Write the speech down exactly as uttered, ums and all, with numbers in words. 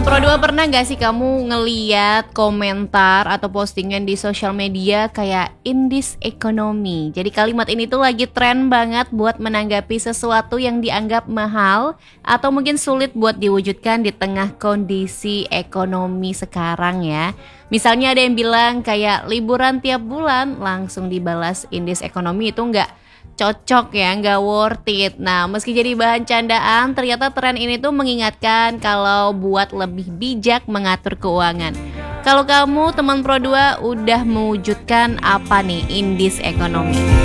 Pro dua, pernah gak sih kamu ngeliat komentar atau postingan di sosial media kayak in this economy? Jadi kalimat ini tuh lagi tren banget buat menanggapi sesuatu yang dianggap mahal atau mungkin sulit buat diwujudkan di tengah kondisi ekonomi sekarang ya. Misalnya ada yang bilang kayak liburan tiap bulan, langsung dibalas in this economy itu nggak cocok ya, nggak worth it. Nah, meski jadi bahan candaan, ternyata tren ini tuh mengingatkan kalau buat lebih bijak mengatur keuangan. Kalau kamu teman Pro dua udah mewujudkan apa nih in this economy?